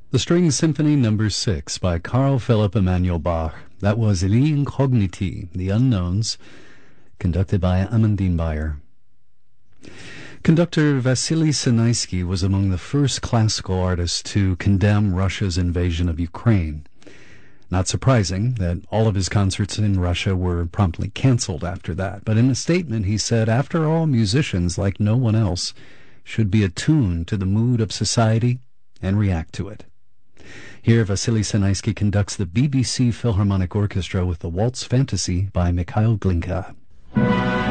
The String Symphony No. 6 by Carl Philipp Emanuel Bach. That was Li Incogniti, The Unknowns, conducted by Amandine Bayer. Conductor Vasily Sinaisky was among the first classical artists to condemn Russia's invasion of Ukraine. Not surprising that all of his concerts in Russia were promptly canceled after that, but in a statement he said, "After all, musicians, like no one else, should be attuned to the mood of society and react to it." Here, Vasily Sinaisky conducts the BBC Philharmonic Orchestra with the Waltz Fantasy by Mikhail Glinka.